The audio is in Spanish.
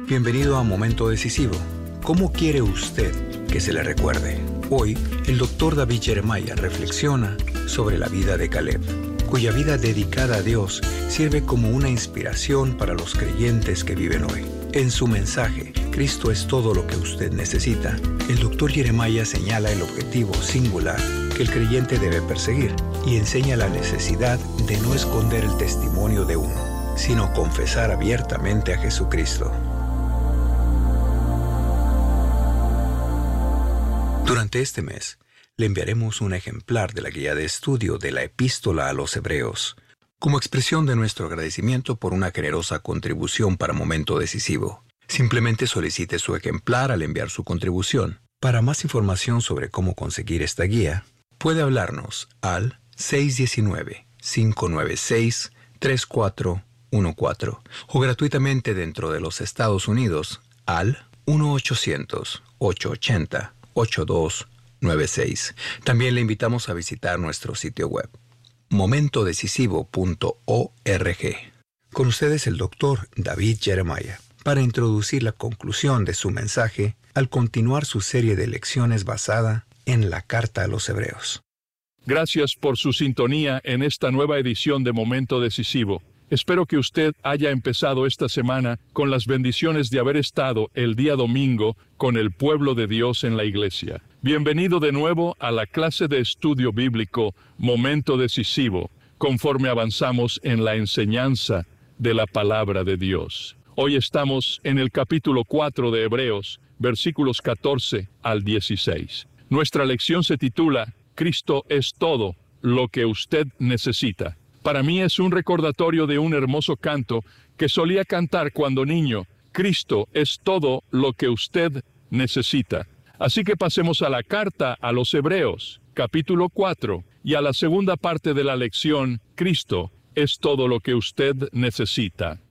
Bienvenido a Momento Decisivo. ¿Cómo quiere usted que se le recuerde? Hoy, el Dr. David Jeremiah reflexiona sobre la vida de Caleb, cuya vida dedicada a Dios sirve como una inspiración para los creyentes que viven hoy. En su mensaje, Cristo es todo lo que usted necesita, el Dr. Jeremiah señala el objetivo singular que el creyente debe perseguir y enseña la necesidad de no esconder el testimonio de uno, sino confesar abiertamente a Jesucristo. Durante este mes, le enviaremos un ejemplar de la guía de estudio de la Epístola a los Hebreos, como expresión de nuestro agradecimiento por una generosa contribución para Momento Decisivo. Simplemente solicite su ejemplar al enviar su contribución. Para más información sobre cómo conseguir esta guía, puede hablarnos al 619-596-3414 o gratuitamente dentro de los Estados Unidos al 1-800-880-8296. También le invitamos a visitar nuestro sitio web, momentodecisivo.org. Con ustedes el Dr. David Jeremiah, para introducir la conclusión de su mensaje al continuar su serie de lecciones basada en la Carta a los Hebreos. Gracias por su sintonía en esta nueva edición de Momento Decisivo. Espero que usted haya empezado esta semana con las bendiciones de haber estado el día domingo con el pueblo de Dios en la iglesia. Bienvenido de nuevo a la clase de estudio bíblico Momento Decisivo, conforme avanzamos en la enseñanza de la palabra de Dios. Hoy estamos en el capítulo 4 de Hebreos, versículos 14 al 16. Nuestra lección se titula Cristo es todo lo que usted necesita. Para mí es un recordatorio de un hermoso canto que solía cantar cuando niño. Cristo es todo lo que usted necesita. Así que pasemos a la carta a los Hebreos, capítulo 4, y a la segunda parte de la lección, Cristo es todo lo que usted necesita.